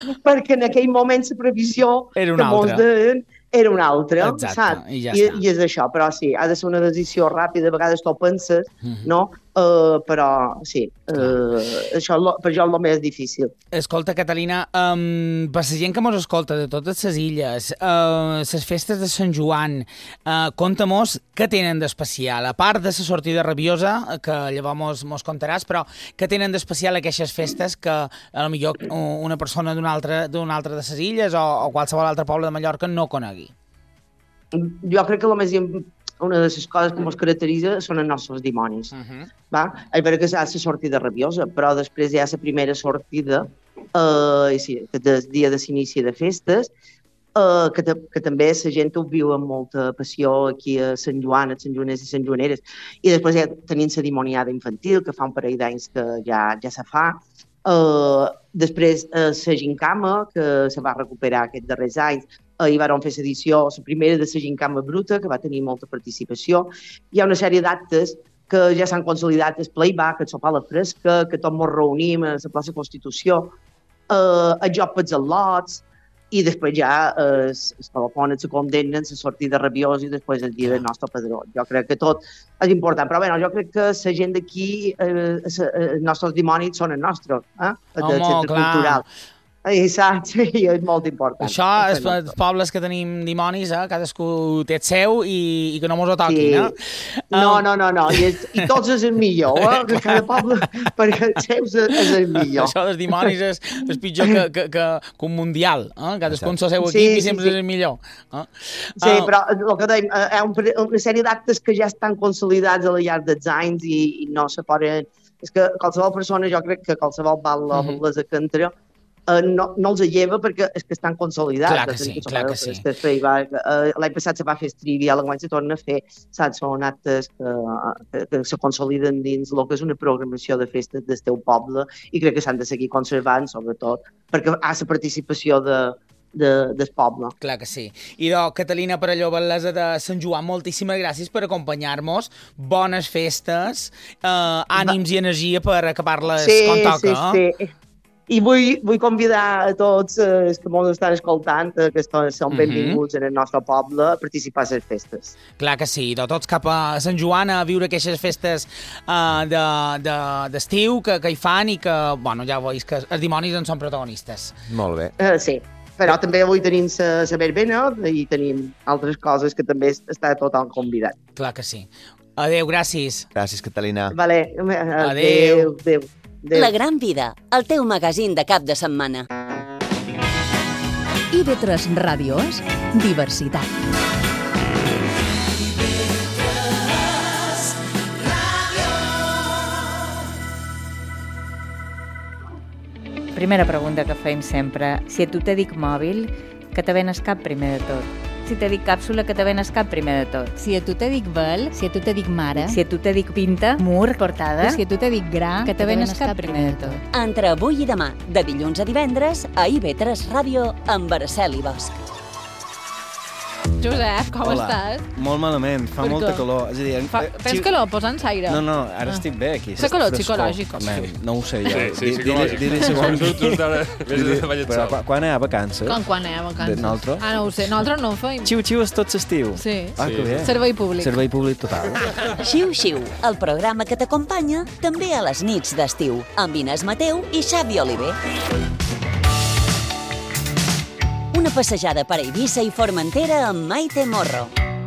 perquè en aquell moment la previsió era que molts deien era una altra, exacte, saps? i ja I és això, però sí, ha de ser una decisió ràpida, a vegades t'ho penses, no? Però sí, això per jo és el més difícil. Escolta, Catalina, per la gent que mos escolta de totes les illes, les festes de Sant Joan, conta-mos què tenen d'especial, a part de la sortida rabiosa, que llavors mos contaràs, però què tenen d'especial aquestes festes que a lo millor una persona d'una altra de les illes o qualsevol altre poble de Mallorca no conegui? Jo crec que una de les coses que ens caracteritza són els nostres dimonis. Va? És vera que hi ha la sortida rabiosa, però després hi ha la primera sortida, el dia de l'inici de festes, que també la gent ho viu amb molta passió aquí a Sant Joan, a Sant Joaners i Sant Joaneres. I després ja tenim la dimoniada infantil, que fa un parell d'anys que ja se fa. Després la gincama, que se va recuperar aquests darrers anys, hi van fer l'edició, la primera de la gincama bruta, que va tenir molta participació. Hi ha una sèrie d'actes que ja s'han consolidat, el playback, el sopar a la fresca, que tots ens reunim a la plaça Constitució, el joc pels al·lots, i després ja es telefonen, se condemnen, la sortida rabiosa i després el dia del nostre padró. Jo crec que tot és important, però bé, jo crec que la gent d'aquí, els nostres dimonis són els nostres, del centre cultural. Exacte, sí, és molt important. Això, els pobles que tenim dimonis, cadascú té el seu i que no mos ho toquin, sí. No. I tots és el millor, que cada poble, perquè el seu és el millor. Això dels dimonis és pitjor que un mundial, cadascú amb el seu equip i sempre és el millor. Sí, però el que dèiem, hi ha una sèrie d'actes que ja estan consolidats a la llarg dels anys i no se poden... És que qualsevol persona, jo crec que qualsevol balsa que entra, no els lleva perquè és que estan consolidats. Clar que sí. L'any passat se va fer Trivia, l'any se torna a fer, saps? Són actes que se consoliden dins el que és una programació de festes del teu poble i crec que s'han de seguir conservant, sobretot, perquè hi ha la participació del poble. Clar que sí. I Catalina Perelló, batllessa de Sant Joan, moltíssimes gràcies per acompanyar-nos. Bones festes, ànims i energia per acabar-les com toca. Sí. I vull convidar a tots els que ens estan escoltant, que són benvinguts en el nostre poble, a participar a les festes. Clar que sí, de tots cap a Sant Joan a viure aquestes festes d'estiu que hi fan i que, bueno, ja veus que els dimonis en són protagonistes. Molt bé. Sí, però també avui tenim la verbena i tenim altres coses que també està tothom convidat. Clar que sí. Adéu, gràcies. Gràcies, Catalina. Vale. Adéu. La Gran Vida, el teu magazín de cap de setmana. IB3 Ràdio és diversitat. Primera pregunta que feim sempre. Si a tu te dic mòbil, que te ven el cap primer de tot? Si te dic càpsula, que te ven el cap primer de tot? Si a tu te dic vel, si a tu te dic mare, si a tu te dic pinta, mur, portada, si a tu te dic gra, que te ven el cap primer de tot. Entre avui i demà, de dilluns a divendres, a IB3 Ràdio, amb Araceli Bosch. Josep, com estàs? Molt malament, fa molta calor. És a dir, tens calor? Posa'ns aire. No, ara estic bé aquí. Fa calor psicològic. No ho sé jo. Sí, psicològic. Però quan hi ha vacances? Quan hi ha vacances? Nosaltres? No ho sé, nosaltres no ho feim. Xiu-xiu és tot l'estiu? Sí. Que bé. Servei públic. Servei públic total. Xiu-xiu, el programa que t'acompanya també a les nits d'estiu, amb Inés Mateu i Xavi Oliver. Una passejada per Eivissa i Formentera amb Maite Morro.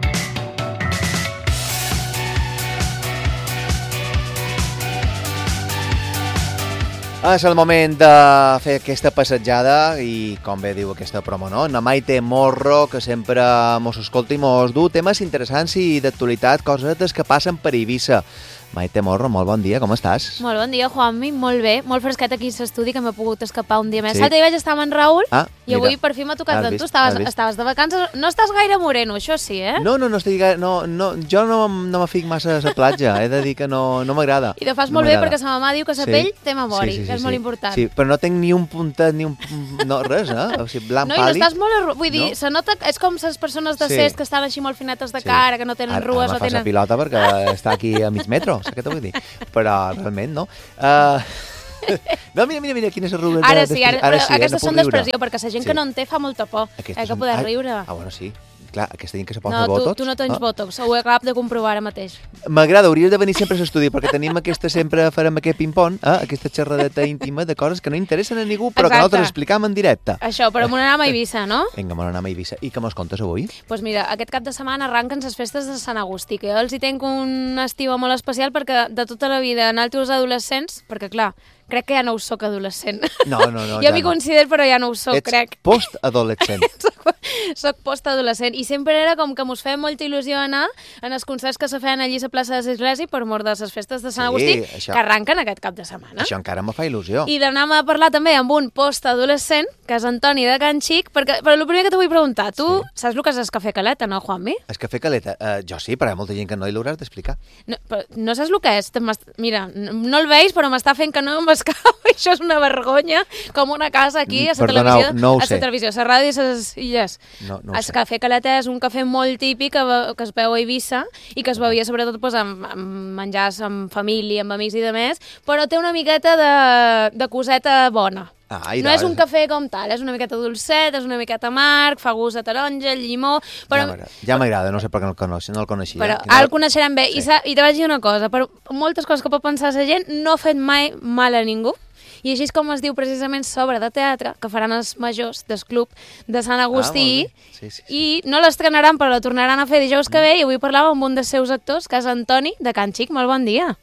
És el moment de fer aquesta passejada i, com bé diu aquesta promo, no? Na Maite Morro, que sempre mos escolta i mos du temes interessants i d'actualitat, cosetes que passen per Eivissa. Maite Morro, molt bon dia, com estàs? Molt bon dia, Juanmi, molt bé, molt fresquet aquí a l'estudi, que m'he pogut escapar un dia més. L'altre dia vaig estar amb en Raül i avui per fi m'ha tocat amb tu. Estaves de vacances, no estàs gaire moreno, això sí, eh? No estic gaire, jo no me fic massa a la platja, he de dir que no m'agrada. I te fas molt bé perquè sa mamà diu que la pell té memori, que és molt important. Sí, però no tinc ni un puntet, no, res, O sigui, blanc pàl·lid. No, i estàs molt... Vull dir, se nota... És com les persones de CES que estan així molt finetes de cara, que no tenen rues, no tenen... Ara me fas la pilota perquè està aquí a mig metro, saps què t'ho vull dir? Però realment no. No, mira, quines arrugues. Ara sí, aquestes són d'expressió, perquè la gent que no en té fa molta por, que poder riure. Bueno, sí. Clar, aquesta gent que se posa botox... No, tu no tens botox, ho acab de comprovar ara mateix. M'agrada, hauries de venir sempre a l'estudi, perquè tenim farem aquest ping-pong, aquesta xerradeta íntima de coses que no interessen a ningú, però que nosaltres explicam en directe. Això, però m'ho anem a Eivissa, no? Vinga, m'ho anem a Eivissa. I què mos contes avui? Doncs mira, aquest cap de setmana arranquen les festes de Sant Agustí, que jo els hi tenc un estiu molt especial perquè de tota la vida, nosaltres adolescents, perquè clar, crec que ja no ho soc adolescent. No. Jo m'hi considero, però ja no ho soc, crec. Ets post-adolescent. Soc post-adolescent. I sempre era com que mos feia molta il·lusió anar en els concerts que se feien allí a la plaça de l'Església per mort de les festes de Sant Agustí, que arranquen aquest cap de setmana. Això encara me fa il·lusió. I d'anar a parlar també amb un post-adolescent, que és Antoni de Can Xic, però el primer que t'ho vull preguntar, tu saps el que és el cafè caleta, no, Juanmi? El cafè caleta? Jo sí, però hi ha molta gent que no, i l'hauràs d'explicar. No saps el que és? Mira, no el veus, però m'està fent que no m'escau. Això és una vergonya, com una casa aquí a la televisió, a la ràdio i a les illes. El cafè caleta és un cafè molt típic que es veu a Eivissa i que es bevia sobretot amb menjars amb família, amb amics i demés, però té una miqueta de coseta bona. No és un cafè com tal, és una miqueta dolcet, és una miqueta amarg, fa gust de taronja, llimó... Ja m'agrada, no sé per què no el coneixia. Però ara el coneixerem bé. I te vaig dir una cosa, per moltes coses que pot pensar la gent, no ha fet mai mal a ningú. I així és com es diu precisament sobre de teatre, que faran els majors del club de Sant Agustí, i no l'estrenaran, però la tornaran a fer dijous que ve, i avui parlava amb un dels seus actors, que és Antoni de Can Xic. Molt bon dia.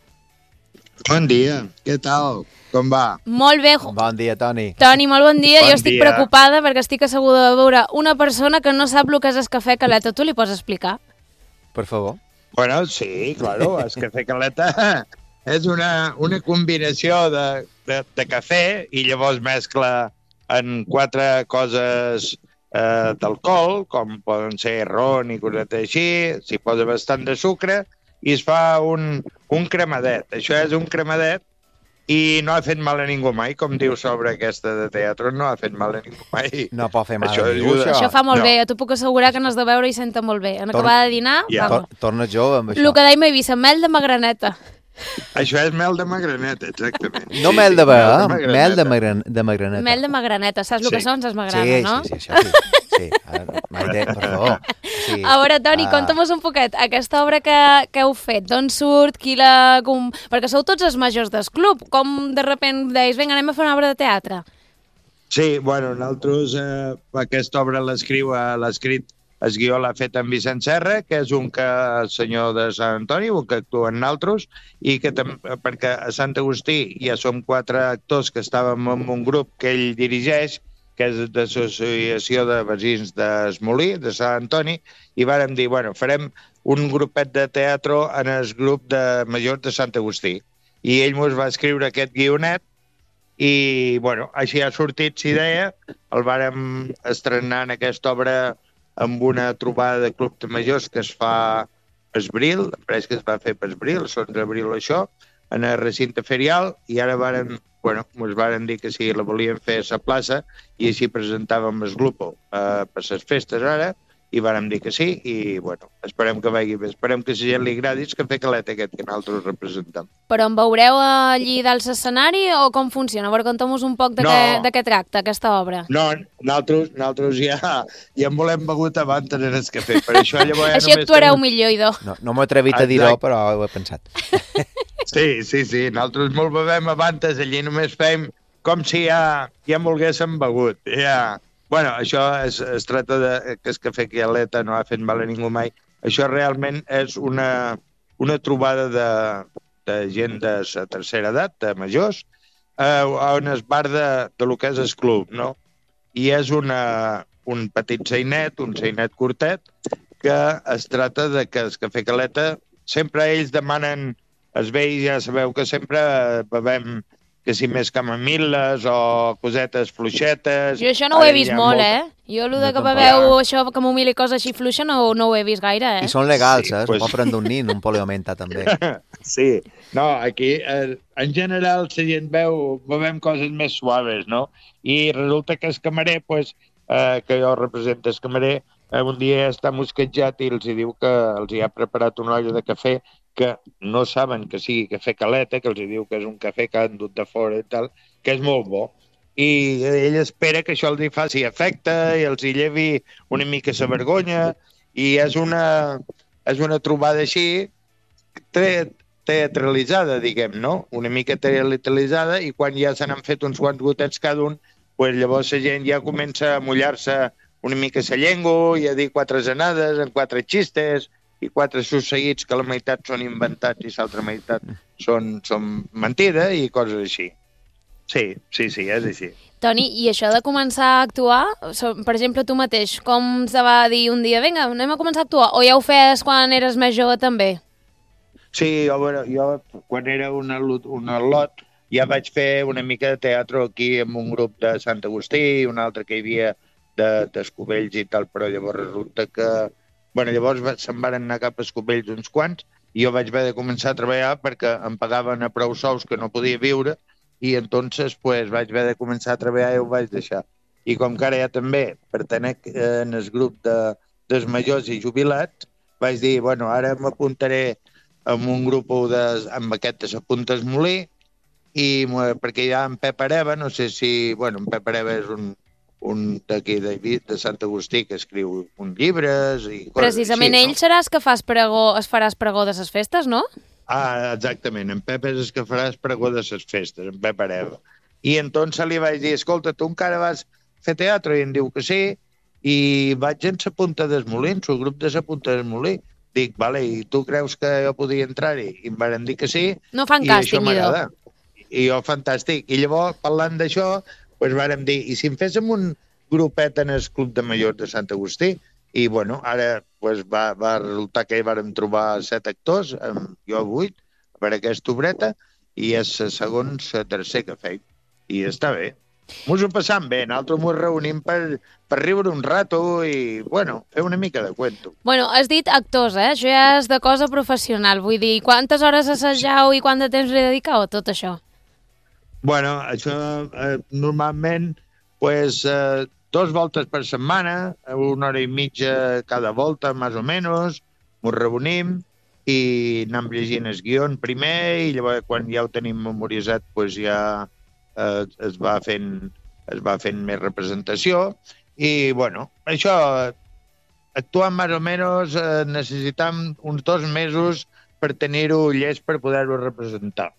Bon dia, què tal? Com va? Molt bé. Bon dia, Toni. Toni, molt bon dia. Jo estic preocupada perquè estic asseguda de veure una persona que no sap el que és el cafè caleta. Tu li pots explicar? Per favor. Bueno, sí, claro, el cafè caleta és una combinació de cafè i llavors mescla en 4 coses d'alcohol, com poden ser ron i cosetes així, s'hi posa bastant de sucre i es fa un cremadet. Això és un cremadet i no ha fet mal a ningú mai, com diu sobre aquesta de teatre, no ha fet mal a ningú mai. No pot fer mal a ningú, això fa molt bé, jo t'ho puc assegurar que n'has de veure i senta molt bé. En acabar de dinar, torna jove amb això. El que dèiem a Eivissa, mel de magraneta. Això és mel de magraneta, exactament. No mel de beva, mel de magraneta. Mel de magraneta, saps el que són les magranes, no? Sí, això sí. Sí, Maite, per favor. A veure, Toni, conta'm un poquet, aquesta obra que heu fet, d'on surt, perquè sou tots els majors del club, com de repent deies, vinga, anem a fer una obra de teatre? Sí, bueno, nosaltres aquesta obra l'ha escrit el guió l'ha fet en Vicent Serra, que és un senyor de Sant Antoni, un que actua en nosaltres, i que perquè a Sant Agustí ja som 4 actors que estàvem en un grup que ell dirigeix, que és d'Associació de Veïns d'Esmolí, de Sant Antoni, i vàrem dir, bueno, farem un grupet de teatre en el grup de majors de Sant Agustí. I ell ens va escriure aquest guionet, i, bueno, així ha sortit l'idea, el vàrem estrenar en aquesta obra amb una trobada de club de majors que es fa a Esbril, pareix que es va fer a Esbril, el 11 d'abril això, en el recinte ferial, i ara ens varen dir que si la volien fer a la plaça i així presentàvem el grup per les festes ara, i vàrem dir que sí, i esperem que vagi bé, esperem que a la gent li agradi el cafè caleta aquest que nosaltres representem. Però en veureu allí dalt l'escenari o com funciona? A veure, conta'm-nos un poc de què tracta aquesta obra. No, nosaltres ja en volem begut abans en el cafè, per això llavors... Així actuareu millor, idò. No m'ho he atrevit a dir-ho, però ho he pensat. Sí, nosaltres molt bevem abans, allí només fem com si ja volguéssim begut, Bueno, això es tracta de que el cafè caleta no ha fet mal a ningú mai. Això realment és una trobada de gent de la tercera edat, de majors, on es bar de lo que és el club, no? I és un petit seinet, un seinet curtet, que es tracta de que el cafè caleta sempre ells demanen, els vells ja sabeu que sempre bevem que si més camamil·les o cosetes fluixetes... Jo això no ho he vist molt, Jo el que beveu això, camomil·la i coses així fluixa, no ho he vist gaire, I són legals, es pot prendre un nin, un poliomenta, també. Sí, no, aquí, en general, la gent bevem coses més suaves, no? I resulta que el camarer, que jo represento el camarer, un dia està mosquetjat i els diu que els hi ha preparat una olla de cafè que no saben que sigui cafè caleta, que els diu que és un cafè que han dut de fora i tal, que és molt bo. I ell espera que això els hi faci efecte i els hi llevi una mica la vergonya, i és una trobada així teatralitzada, diguem, no? Una mica teatralitzada, i quan ja se n'han fet uns quants gotets cada un, pues llavors la gent ja comença a mullar-se una mica la llengua i a dir 4 anades, en 4 xistes i 4 succeïts que la meitat són inventats i l'altra meitat són mentida i coses així. Sí, és així. Toni, i això de començar a actuar, per exemple, tu mateix, com se va dir un dia, vinga, anem a començar a actuar, o ja ho feies quan eres més jove també? Sí, jo quan era un al·lot ja vaig fer una mica de teatre aquí amb un grup de Sant Agustí, un altre que hi havia d'Escovells i tal, però llavors resulta que... Llavors se'n van anar cap a Escovells uns quants i jo vaig haver de començar a treballar perquè em pagaven a prou sous que no podia viure i entonces vaig haver de començar a treballar i ho vaig deixar. I com que ara ja també pertenec en el grup dels majors i jubilats, vaig dir, ara m'apuntaré amb un grup amb aquest de s'apuntes Molí, i perquè hi ha en Pep Areva, no sé si... en Pep Areva és un d'aquí de Sant Agustí que escriu uns llibres i coses. Precisament ell seràs que faràs pregó de les festes, no? Ah, exactament, en Pep és el que faràs pregó de les festes, en Pep Areva. I entonces li vaig dir, escolta, tu encara vas fer teatre? I em diu que sí, i vaig en la Punta dels Molins, el grup de la Punta dels Molins. Dic, vale, i tu creus que jo podia entrar-hi? I em van dir que sí, no fan càsting, m'agrada. I jo, fantàstic. I llavors, parlant d'això, vàrem dir, i si em féssim un grupet en el Club de Majors de Sant Agustí? I, ara va resultar que hi vàrem trobar 7 actors, jo 8, per aquesta obreta, i és el tercer que feim. I està bé. Mos ho passam bé, nosaltres mos reunim per riure un rato i, fer una mica de cuento. Has dit actors, Això ja és de cosa professional. Vull dir, quantes hores assajau i quant de temps li dedicau a tot això? Això normalment, 2 voltes per setmana, 1 hora i mitja cada volta, més o menys, mos reunim i anem llegint el guió primer i llavors quan ja ho tenim memoritzat ja es va fent més representació i, això, actuant més o menys necessitam uns 2 mesos per tenir-ho llest per poder-ho representar.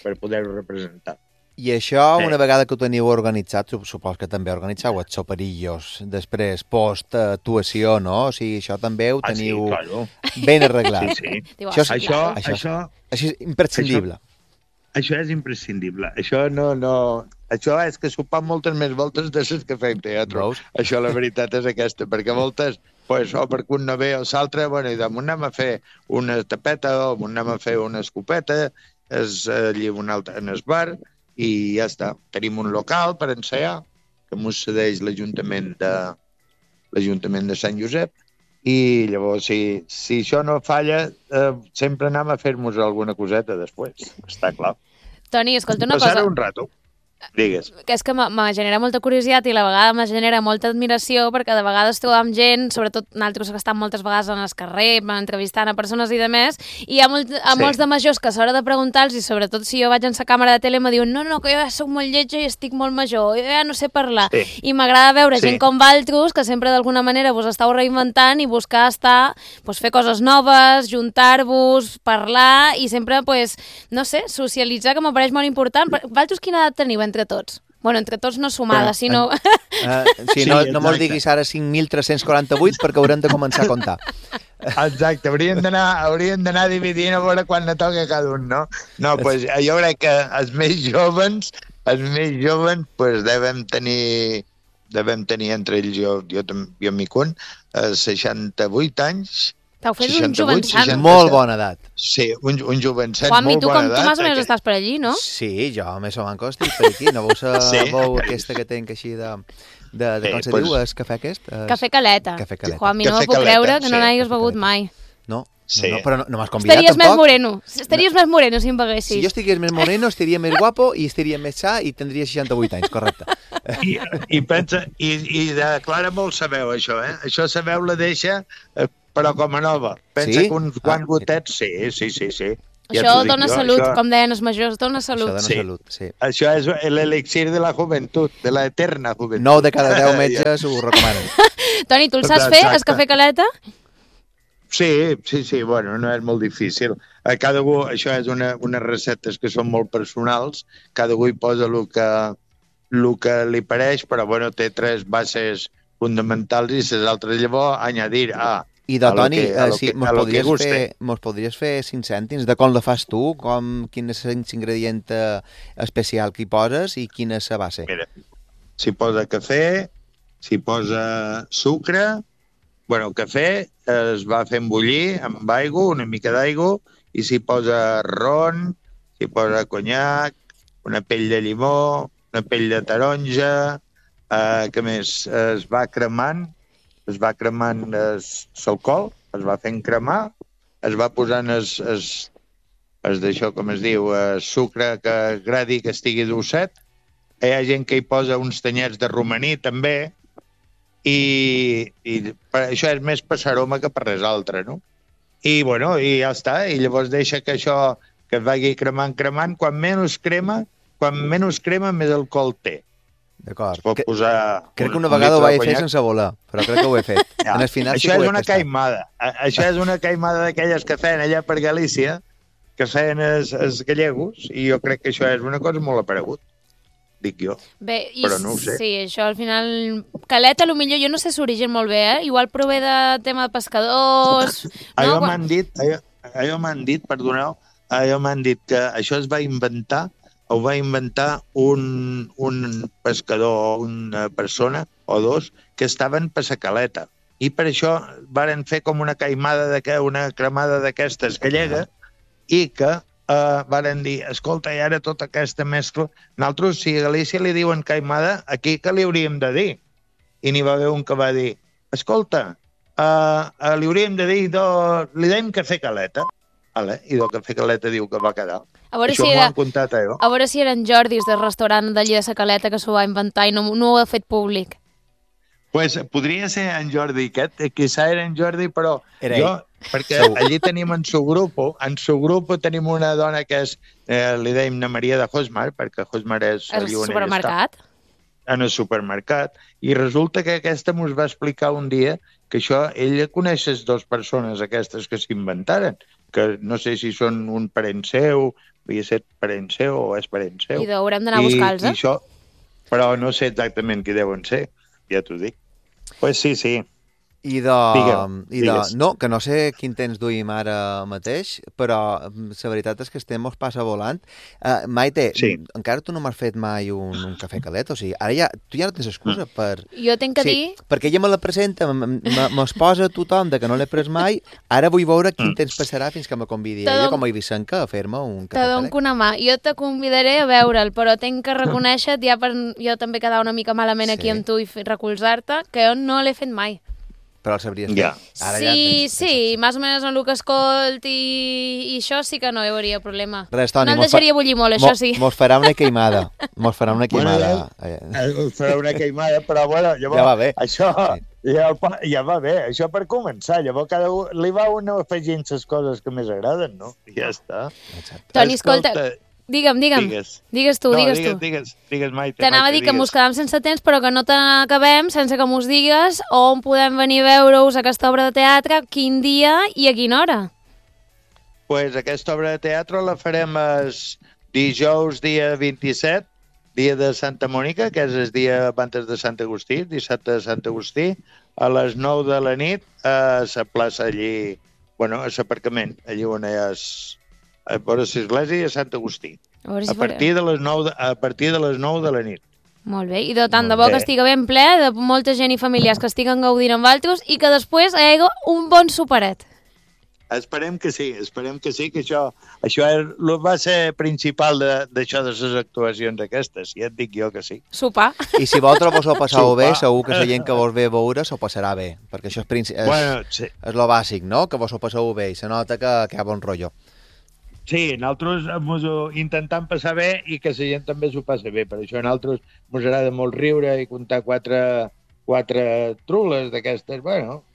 I això, una vegada que ho teniu organitzat, supos que també organitzeu els soperillos, després post-actuació, no? O sigui, això també ho teniu ben arreglat. Sí. Això és imprescindible. Això és imprescindible. Això Això és que sopar moltes més voltes de les que fem teatre. Això la veritat és aquesta, perquè voltes, o perquè un no ve o l'altre, i damunt anem a fer una tapeta o anem a fer una escopeta, allí un altre en el bar, i ja està. Tenim un local per ensaiar, que ens cedeix l'Ajuntament de Sant Josep, i llavors, si això no falla, sempre anem a fer-nos alguna coseta després, està clar. Toni, escolta una cosa. Passar un rato. Digues. Que és que me genera molta curiositat i a la vegada me genera molta admiració perquè de vegades trobam gent, sobretot nosaltres que estan moltes vegades en el carrer, entrevistant a persones i demés, i hi ha molts de majors que a l'hora de preguntar-los, i sobretot si jo vaig en la càmera de tele, me diuen no, que jo ja soc molt lletja i estic molt major, jo ja no sé parlar. I m'agrada veure gent com vosaltres que sempre d'alguna manera vos estàu reinventant i buscar fer coses noves, juntar-vos, parlar i sempre, no sé, socialitzar, que m'apareix molt important. Vosaltres quina edat teniu entre tots? Entre tots no sumada, sinó... No mos diguis ara 5.348 perquè haurem de començar a comptar. Exacte, hauríem d'anar dividint a veure quan ne toca cada un, no? No, jo crec que els més jovens devem tenir entre ells, jo m'hi con, 68 anys. T'heu fet un jovencet. Molt bona edat. Sí, un jovencet Juanmi, molt bona edat. tu més o menys estàs per allí, no? Sí, jo més o menys estic per aquí. No veus la veu aquesta que tenc així de com se diu, el cafè aquest? Cafè caleta. Juanmi, no m'ho puc creure que no n'hagis begut mai. No, però no m'has convidat tampoc. Estaries més moreno si em beguessis. Si jo estigués més moreno, estaria més guapo i estaria més sa i tindria 68 anys, correcte. I pensa, i de Clara molt sabeu això, Això sabeu la deixa però com a nova. Pensa que uns quants gotets, sí. Això dona salut, com deien els majors, dona salut. Això dona salut, sí. Això és l'elixir de la joventut, de l'eterna joventut. 9 de cada 10 metges ho recomanen. Toni, tu el saps fer, el cafè caleta? Sí, bueno, no és molt difícil. Això és unes receptes que són molt personals, cada hi posa el que li pareix, però bueno, té 3 bases fonamentals i les altres llavors añadir a... I de Toni, mos podries fer 5 cèntims de com la fas tu, quin és l'ingredient especial que hi poses i quina és la base? Mira, s'hi posa cafè, s'hi posa sucre. Bueno, el cafè es va fent bullir amb aigua, una mica d'aigua, i s'hi posa ron, s'hi posa conyac, una pell de llimó, una pell de taronja, que més es va cremant l'alcohol, es va fent cremar, es va posant d'això, com es diu, sucre que agradi que estigui dolcet. Hi ha gent que hi posa uns tanyets de romaní, també, i això és més per aroma que per res altre, no? I, bueno, i ja està. I llavors deixa que això que es vagi cremant. Quan menys crema, més alcohol té. D'acord. Crec que una vegada ho vaig fer sense voler, però crec que ho he fet. Ja. Això és una caimada. Això és una caimada d'aquelles que feien allà per Galícia, que feien els gallegos, i jo crec que això és una cosa molt aparegut. Dic jo, però no ho sé. Sí, això al final... Caleta, potser jo no sé l'origen molt bé, Igual prové de tema de pescadors... Allò m'han dit, perdoneu, allò m'han dit que això es va inventar, ho va inventar un pescador, una persona o dos, que estaven per la caleta. I per això varen fer com una cremada d'aquestes gallega i que varen dir, escolta, i ara tota aquesta mescla... Nosaltres, si a Galícia li diuen caimada, aquí què li hauríem de dir? I n'hi va haver un que va dir, escolta, li hauríem de dir, li deim cafè caleta. I del cafè caleta diu que va quedar. Això m'ho han contat, A veure si eren Jordis del restaurant d'allí de la Caleta que s'ho va inventar i no ho ha fet públic. Pues podria ser en Jordi aquest, quizá era en Jordi, però perquè allí tenim en su grup tenim una dona que és, li deim na Maria de Hosmar, perquè Hosmar és allí on ella està. En el supermercat. I resulta que aquesta mos va explicar un dia que ella coneix les 2 persones aquestes que s'inventaren, que no sé si són un parent seu, havia set parent seu o és parent seu. I haurem d'anar a buscar-los, Però no sé exactament qui deuen ser. Ja t'ho dic. Pues sí. No, que no sé quin temps duim ara mateix, però la veritat és que mos passa volant. Maite, encara tu no m'has fet mai un cafè calet, o sigui, ara tu ja no tens excusa per... Jo tinc que dir... Perquè ella me la presenta, me'ls posa tothom de que no l'he pres mai, ara vull veure quin temps passarà fins que me convidi ella com a ibicenca a fer-me un cafè calet. Te dono una mà. Jo te convidaré a veure'l, però tinc que reconèixer, ja per jo també quedar una mica malament aquí amb tu i recolzar-te, que jo no l'he fet mai. Però el sabries fer. Sí, més o menys en el que escolt i això sí que no hi hauria problema. Res, Toni, no el deixaria bullir molt, això sí. Mos farà una queimada. Mos farà una queimada, però bueno, llavors, ja va bé. Això ja va bé, això per començar. Llavors cada un li va una afegint les coses que més agraden, no? I ja està. Toni, escolta... Digue'm. Digues tu. Digues, Maite. T'anava a dir que mos quedam sense temps, però que no t'acabem sense que mos digues on podem venir a veure-us aquesta obra de teatre, quin dia i a quina hora. Pues aquesta obra de teatre la farem dijous, dia 27, dia de Santa Mònica, que és el dia abans de Sant Agustí, dissabte de Sant Agustí, a les 9 de la nit, a la plaça allí, a l'aparcament, allí on hi ha a vora l'església de Sant Agustí. A partir de les 9 de la nit. Molt bé, i de tant de bo que estigui ben ple, de molta gent i familiars que estiguen gaudint amb altres i que després hi hagi un bon superet. Esperem que sí, que això va ser principal d'això de les actuacions aquestes, ja et dic jo que sí. Sopar. I si vosaltres vos ho passeu bé, segur que la gent que vos ve a veure s'ho passarà bé, perquè això és lo bàsic, no?, que vos ho passeu bé i se nota que hi ha bon rotllo. Sí, nosaltres ens ho intentem passar bé i que la gent també s'ho passa bé, per això a nosaltres ens agrada molt riure i contar quatre trules d'aquestes,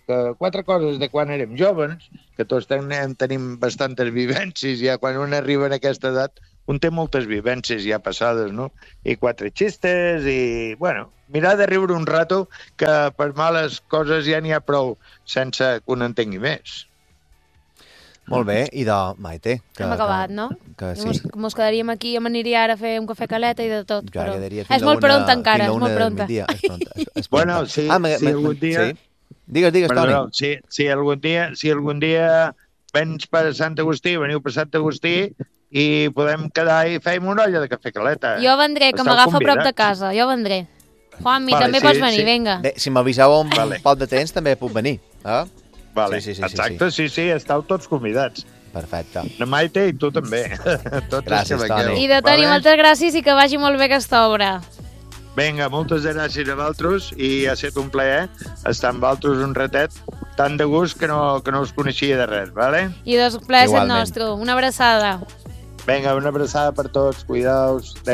que 4 coses de quan érem joves, que tots tenim bastantes vivències, ja quan un arriba en aquesta edat, un té moltes vivències ja passades, no? I 4 xistes, i, bueno, mirar de riure un rato, que per males coses ja n'hi ha prou, sense que un entengui més. Molt bé, i de Maite. Hem acabat, no? Que sí. Mos quedaríem aquí, m'aniria ara a fer un cafè caleta i de tot, ja però és molt pronta encara, és molt pronta. Bueno, si algun dia... Digues, Toni. Si algun dia vens per Sant Agustí, veniu per Sant Agustí i podem quedar i fem una olla de cafè caleta. Jo vendré, que m'agafa a prop de casa, jo vendré. Juanmi, també pots venir, vinga. Si m'aviseu un poc de temps, també puc venir. Vale. Exacte, sí, esteu tots convidats. Perfecte. La Maite i tu també. Gràcies, Toni. I de Toni, moltes gràcies i que vagi molt bé aquesta obra. Vinga, moltes gràcies a vosaltres i ha estat un plaer estar amb vosaltres un ratet tan de gust que no us coneixia de res, vale? I doncs plaer és el nostre. Una abraçada. Vinga, una abraçada per tots. Cuidaos.